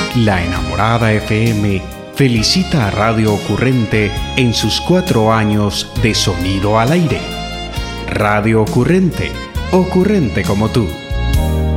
La Enamorada FM felicita a Radio Ocurrente en sus 4 años de sonido al aire. Radio Ocurrente, ocurrente como tú.